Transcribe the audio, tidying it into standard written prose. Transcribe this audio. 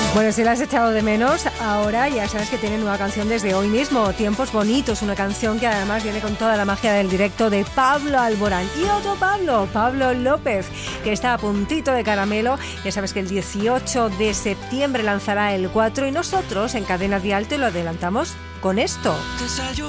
Bueno, si la has echado de menos, ahora ya sabes que tiene nueva canción desde hoy mismo, Tiempos Bonitos, una canción que además viene con toda la magia del directo de Pablo Alborán. Y otro Pablo López, que está a puntito de caramelo. Ya sabes que el 18 de septiembre lanzará el 4 y nosotros en Cadena Dial te lo adelantamos con esto.